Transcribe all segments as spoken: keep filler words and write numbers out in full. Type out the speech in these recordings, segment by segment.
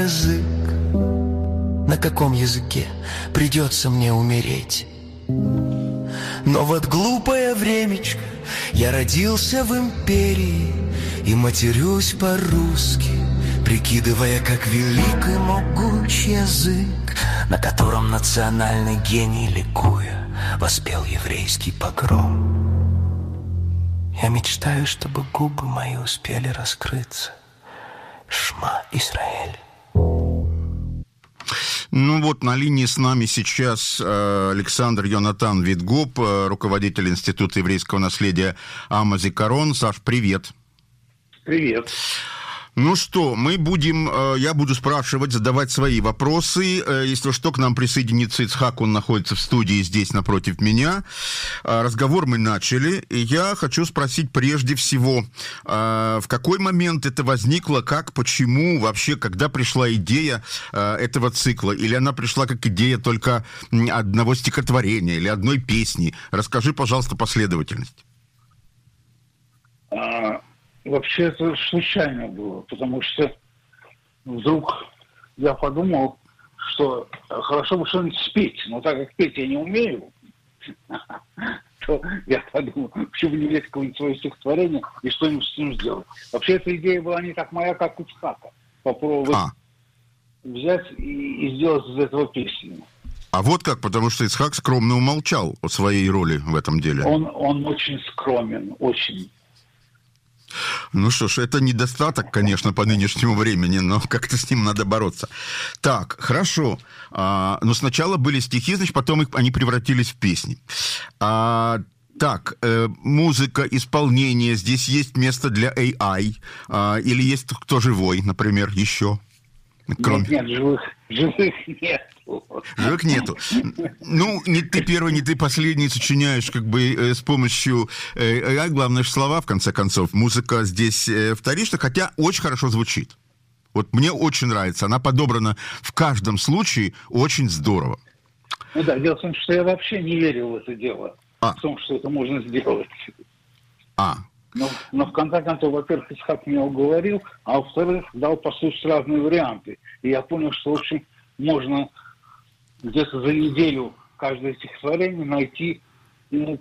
язык, на каком языке придется мне умереть. Но вот глупое времечко, я родился в империи и матерюсь по-русски, прикидывая, как велик и могуч язык, на котором национальный гений, ликуя, воспел еврейский погром. Я мечтаю, чтобы губы мои успели раскрыться. Шма Исраэль. Ну вот, на линии с нами сейчас Александр Йонатан Витгоп, руководитель Института еврейского наследия Ама Зикарон. Саш, привет. Привет. Ну что, мы будем, я буду спрашивать, задавать свои вопросы. Если что, к нам присоединится Ицхак, он находится в студии здесь напротив меня. Разговор мы начали, и я хочу спросить прежде всего, в какой момент это возникло, как, почему, вообще, когда пришла идея этого цикла? Или она пришла как идея только одного стихотворения или одной песни? Расскажи, пожалуйста, последовательность. Вообще это случайно было, потому что вдруг я подумал, что хорошо бы что-нибудь спеть, но так как петь я не умею, то я подумал, почему не взять какое-нибудь свое стихотворение и что-нибудь с ним сделать. Вообще эта идея была не так моя, как у Ицхака. Попробовать а. взять и, и сделать из этого песню. А вот как, потому что Ицхак скромно умолчал о своей роли в этом деле. Он, он очень скромен, очень. Ну что ж, это недостаток, конечно, по нынешнему времени, но как-то с ним надо бороться. Так, хорошо. А, но сначала были стихи, значит, потом их, они превратились в песни. А, так, э, музыка, исполнение, здесь есть место для эй ай, а, или есть кто живой, например, еще? Кроме... Нет, нет, живых, живых нет. Живых нету. Ну, не ты первый, не ты последний сочиняешь как бы э, с помощью эй ай, главное же слова, в конце концов. Музыка здесь э, вторична, хотя очень хорошо звучит. Вот мне очень нравится. Она подобрана в каждом случае очень здорово. Ну да, дело в том, что я вообще не верил в это дело. А. В том, что это можно сделать. А. Но, но в конце концов, во-первых, Ицхак меня уговорил, а во-вторых, дал послушать разные варианты. И я понял, что, в общем, можно где-то за неделю каждое стихотворение найти ему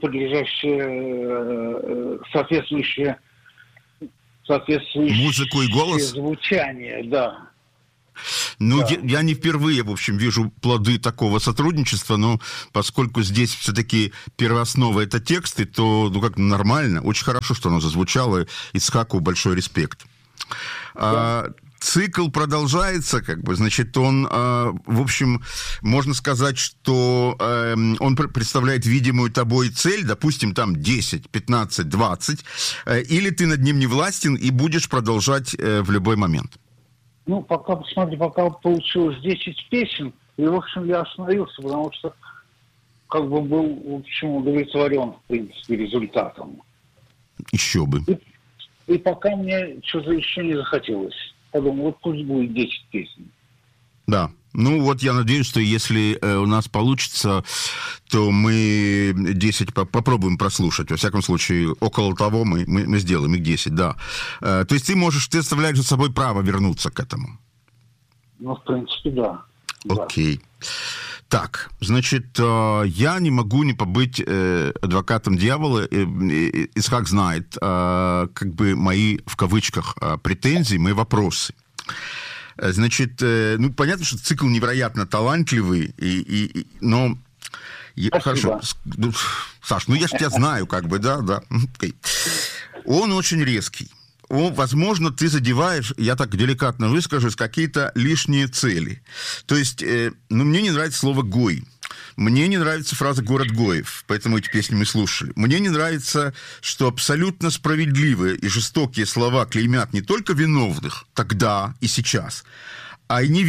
подлежащее, соответствующее, соответствующее музыку и голос? Звучание, да. Ну, да. я, я не впервые, в общем, вижу плоды такого сотрудничества, но поскольку здесь все-таки первооснова это тексты, то, ну, как нормально, очень хорошо, что оно зазвучало, Ицхаку большой респект. Да. А, цикл продолжается, как бы, значит, он, а, в общем, можно сказать, что а, он представляет видимую тобой цель, допустим, там десять, пятнадцать, двадцать, а, или ты над ним не властен и будешь продолжать а, в любой момент? Ну, пока, посмотри, пока получилось десять песен, и, в общем, я остановился, потому что как бы был, в общем, удовлетворен, в принципе, результатом. Еще бы. И, и пока мне что-то еще не захотелось. Подумал, вот пусть будет десять песен. Да. Ну, вот я надеюсь, что если э, у нас получится, то мы десять по- попробуем прослушать. Во всяком случае, около того мы, мы, мы сделаем их десять, да. Э, то есть ты можешь, ты оставляешь за собой право вернуться к этому? Ну, в принципе, да. Окей. Да. Так, значит, э, я не могу не побыть э, адвокатом дьявола. Э, э, Ицхак знает, э, как бы мои, в кавычках, э, претензии, мои вопросы. Значит, ну, понятно, что цикл невероятно талантливый, и, и, и, но... Я, хорошо, ну, Саш, ну я же тебя знаю, как бы, да, да. Он очень резкий. Он, возможно, ты задеваешь, я так деликатно выскажусь, какие-то лишние цели. То есть, э, ну, мне не нравится слово «гой». Мне не нравится фраза «город Гоев», поэтому эти песни мы слушали. Мне не нравится, что абсолютно справедливые и жестокие слова клеймят не только виновных тогда и сейчас, а и невинных.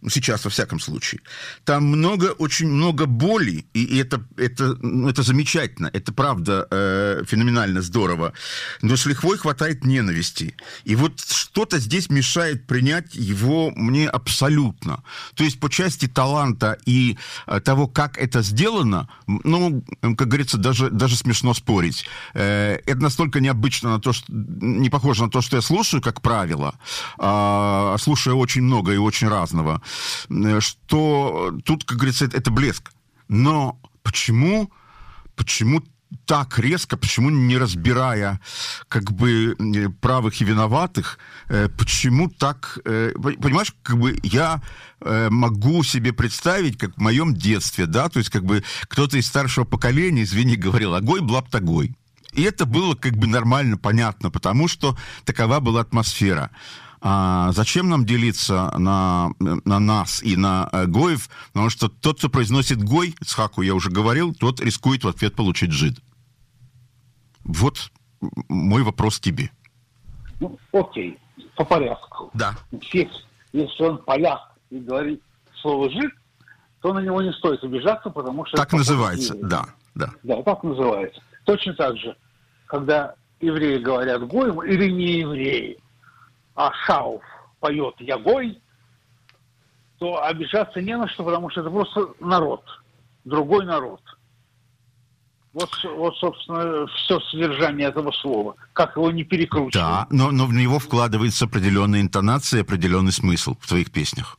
сейчас во всяком случае, там много, очень много боли, и, и это, это, ну, это замечательно, это правда э, феноменально здорово, но с лихвой хватает ненависти. И вот что-то здесь мешает принять его мне абсолютно. То есть по части таланта и э, того, как это сделано, ну, как говорится, даже, даже смешно спорить. Э, это настолько необычно, на то, что, не похоже на то, что я слушаю, как правило, а слушаю очень много и очень разного, что тут, как говорится, это блеск. Но почему, почему так резко, почему не разбирая как бы правых и виноватых, почему так... Понимаешь, как бы я могу себе представить, как в моем детстве, да, то есть как бы кто-то из старшего поколения, извини, говорил «агой, блаб-тагой». И это было как бы нормально, понятно, потому что такова была атмосфера. А зачем нам делиться на, на нас и на э, гоев? Потому что тот, кто произносит гой, Ицхаку я уже говорил, тот рискует в ответ получить жид. Вот мой вопрос к тебе. Ну, окей, по порядку. Да. Если, если он поляк и говорит слово жид, то на него не стоит обижаться, потому что... Так называется, да, да. Да, так называется. Точно так же, когда евреи говорят гоем или не евреи, а Шауф поет «Я гой», то обижаться не на что, потому что это просто народ, другой народ. Вот, вот собственно, все содержание этого слова. Как его не перекручивать. Да, но, но в него вкладывается определенная интонация, определенный смысл в твоих песнях.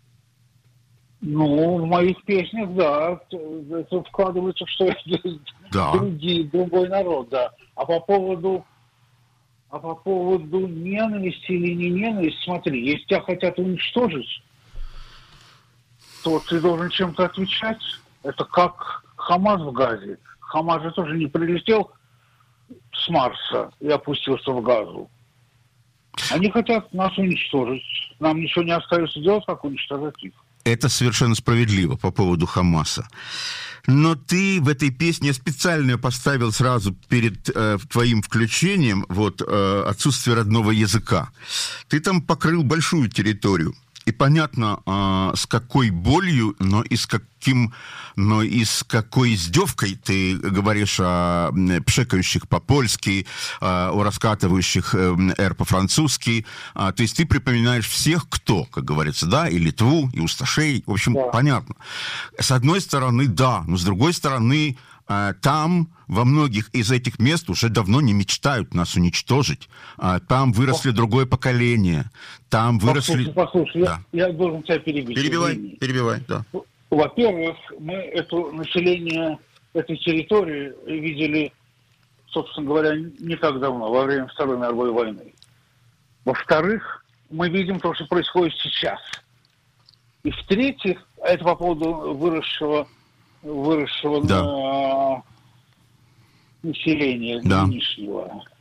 Ну, в моих песнях, да, это вкладывается, что это да. другие, другой народ, да. А по поводу... А по поводу ненависти или не ненависти, смотри, если тебя хотят уничтожить, то ты должен чем-то отвечать. Это как Хамас в Газе. Хамас же тоже не прилетел с Марса и опустился в Газу. Они хотят нас уничтожить. Нам ничего не остается делать, как уничтожать их. Это совершенно справедливо по поводу Хамаса. Но ты в этой песне, я специально ее поставил сразу перед э, твоим включением, вот, э, отсутствие родного языка. Ты там покрыл большую территорию. И понятно, э, с какой болью, но и с каким, но и с какой издевкой ты говоришь о пшекающих по-польски, э, о раскатывающих э, «р» по-французски. А, то есть ты припоминаешь всех, кто, как говорится, да, и Литву, и усташей. В общем, да. Понятно. С одной стороны, да, но с другой стороны, э, там во многих из этих мест уже давно не мечтают нас уничтожить. А, там выросли О. другое поколение. Там выросли... Послушай, послушай да. я, я должен тебя перебить. Перебивай, извини. перебивай, да. Во-первых, мы это население этой территории видели, собственно говоря, не так давно, во время Второй мировой войны. Во-вторых, мы видим то, что происходит сейчас. И в-третьих, это по поводу выросшего, выросшего да. на... населения да. нынешнего.